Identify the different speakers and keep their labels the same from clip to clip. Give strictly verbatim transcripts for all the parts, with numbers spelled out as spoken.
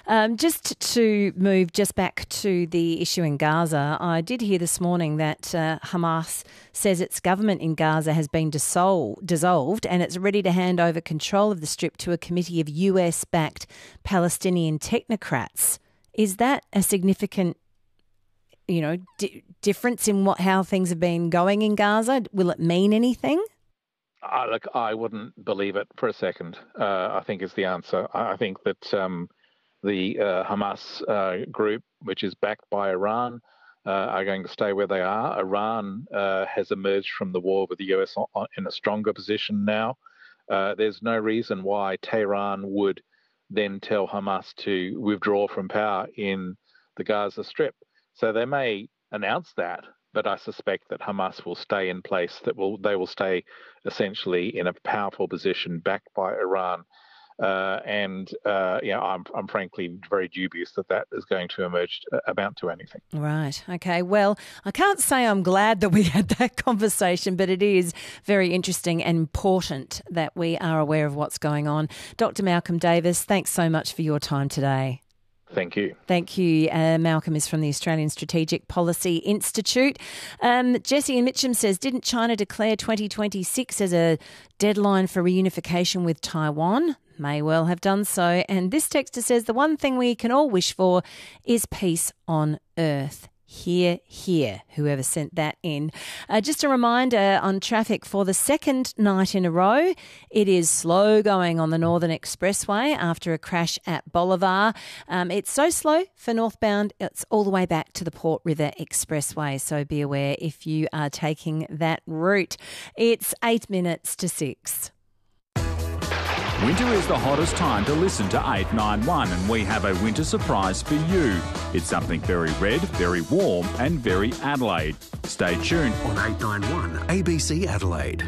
Speaker 1: Um, just to move just back to the issue in Gaza, I did hear this morning that uh, Hamas says its government in Gaza has been dissol- dissolved and it's ready to hand over control of the Strip to a committee of U S-backed Palestinian technocrats. Is that a significant, you know, di- difference in what how things have been going in Gaza? Will it mean anything?
Speaker 2: Uh, look, I wouldn't believe it for a second, uh, I think is the answer. I think that um, the uh, Hamas uh, group, which is backed by Iran, uh, are going to stay where they are. Iran uh, has emerged from the war with the U S on, in a stronger position now. Uh, there's no reason why Tehran would then tell Hamas to withdraw from power in the Gaza Strip. So they may announce that, but I suspect that Hamas will stay in place, that will they will stay essentially in a powerful position backed by Iran. Uh, and, uh, you know, I'm, I'm frankly very dubious that that is going to emerge, uh, amount to anything.
Speaker 1: Right. Okay. Well, I can't say I'm glad that we had that conversation, but it is very interesting and important that we are aware of what's going on. Doctor Malcolm Davis, thanks so much for your time today.
Speaker 2: Thank you.
Speaker 1: Thank you. Uh, Malcolm is from the Australian Strategic Policy Institute. Um, Jesse in Mitcham says, didn't China declare twenty twenty-six as a deadline for reunification with Taiwan? May well have done so. And this texter says, the one thing we can all wish for is peace on earth. Hear, hear, whoever sent that in. Uh, just a reminder on traffic for the second night in a row. It is slow going on the Northern Expressway after a crash at Bolivar. Um, it's so slow for northbound, it's all the way back to the Port River Expressway. So be aware if you are taking that route. It's eight minutes to six.
Speaker 3: Winter is the hottest time to listen to eight nine one, and we have a winter surprise for you. It's something very red, very warm and very Adelaide. Stay tuned
Speaker 4: on eight nine one A B C Adelaide.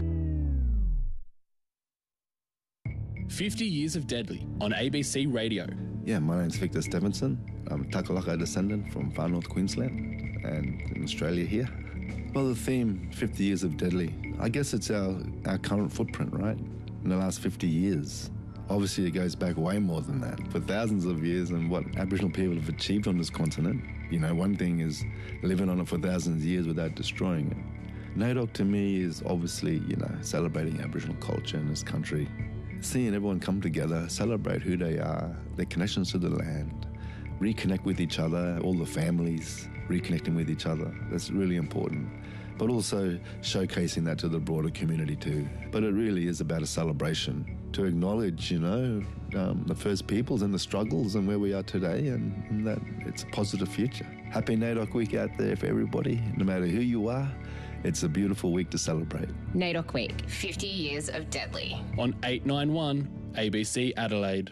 Speaker 5: fifty years of Deadly on A B C Radio.
Speaker 6: Yeah, my name's Victor Stevenson. I'm a Takalaka descendant from far north Queensland and in Australia here. Well, the theme, fifty years of Deadly, I guess it's our, our current footprint, right? In the last fifty years. Obviously, it goes back way more than that. For thousands of years and what Aboriginal people have achieved on this continent, you know, one thing is living on it for thousands of years without destroying it. NAIDOC to me is obviously, you know, celebrating Aboriginal culture in this country. Seeing everyone come together, celebrate who they are, their connections to the land, reconnect with each other, all the families reconnecting with each other. That's really important. But also showcasing that to the broader community too. But it really is about a celebration to acknowledge, you know, um, the First Peoples and the struggles and where we are today, and, and that it's a positive future. Happy NAIDOC Week out there for everybody, no matter who you are. It's a beautiful week to celebrate.
Speaker 7: NAIDOC Week, fifty years of Deadly.
Speaker 5: On eight nine one A B C Adelaide.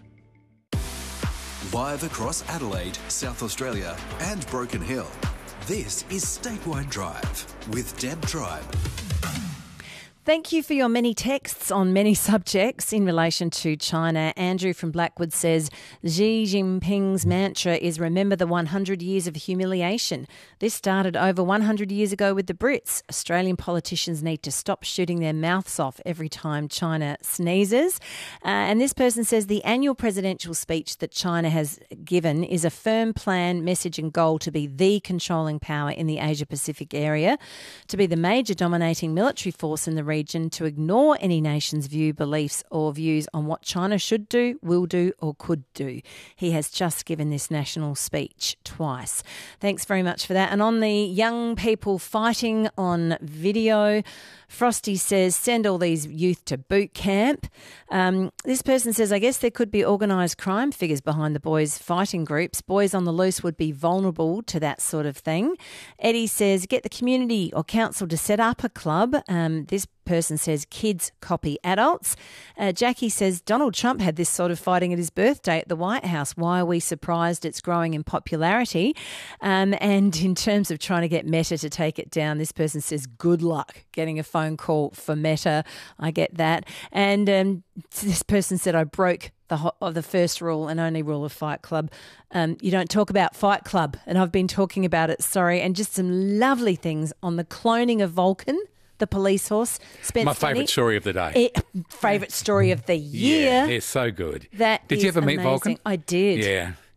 Speaker 4: Live across Adelaide, South Australia and Broken Hill. This is Statewide Drive with Deb Tribe.
Speaker 1: Thank you for your many texts on many subjects in relation to China. Andrew from Blackwood says, Xi Jinping's mantra is remember the one hundred years of humiliation. This started over one hundred years ago with the Brits. Australian politicians need to stop shooting their mouths off every time China sneezes. Uh, and this person says the annual presidential speech that China has given is a firm plan, message and goal to be the controlling power in the Asia-Pacific area, to be the major dominating military force in the region, to ignore any nation's view, beliefs or views on what China should do, will do or could do. He has just given this national speech twice. Thanks very much for that. And on the young people fighting on video, Frosty says, send all these youth to boot camp. Um, this person says, I guess there could be organised crime figures behind the boys' fighting groups. Boys on the loose would be vulnerable to that sort of thing. Eddie says, get the community or council to set up a club. Um, this person says kids copy adults. Uh, Jackie says Donald Trump had this sort of fighting at his birthday at the White House. Why are we surprised it's growing in popularity? Um, and in terms of trying to get Meta to take it down, this person says good luck getting a phone call for Meta. I get that. And um, this person said I broke the ho- of the first rule and only rule of Fight Club. Um, you don't talk about Fight Club, and I've been talking about it, sorry, and just some lovely things on the cloning of Vulcan, the police horse. Spence
Speaker 8: My favourite story of the day.
Speaker 1: It, favourite story of the year.
Speaker 8: Yeah, they're so good.
Speaker 1: That
Speaker 8: did
Speaker 1: is
Speaker 8: you ever meet
Speaker 1: amazing.
Speaker 8: Vulcan?
Speaker 1: I did.
Speaker 8: Yeah.